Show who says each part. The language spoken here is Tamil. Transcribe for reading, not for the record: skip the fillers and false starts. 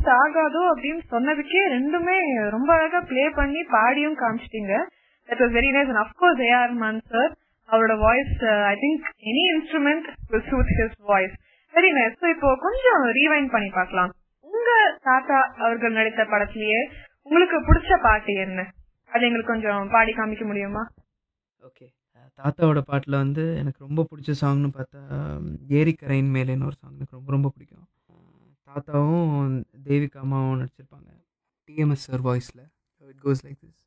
Speaker 1: சூட் ஆகாதோ அப்படின்னு சொன்னதுக்கே ரெண்டுமே ரொம்ப அழகா ப்ளே பண்ணி பாடியும் காமிச்சிட்டீங்க. That was very nice. And of course AR Rahman sir, அவரோட voice I think any instrument will suit his voice. Very nice. So இப்போ கொஞ்சம் ரீவைண்ட் பண்ணி பார்க்கலாம். உங்க தாத்தா அவர்கள் நடித்த படத்திலேயே உங்களுக்கு பிடிச்ச பாட்டு என்ன? அது எங்களுக்கு கொஞ்சம் பாடி காமிக்க முடியுமா?
Speaker 2: ஓகே. தாத்தாவோட பாட்டில் வந்து எனக்கு ரொம்ப பிடிச்ச சாங்னு பார்த்தா ஏரிக்கரையின் மேலேன்னு ஒரு சாங் எனக்கு ரொம்ப ரொம்ப பிடிக்கும். தாத்தாவும் தேவிகா அம்மாவும் நடிச்சிருப்பாங்க டிஎம்எஸ் சார் வாய்ஸில். It goes like this.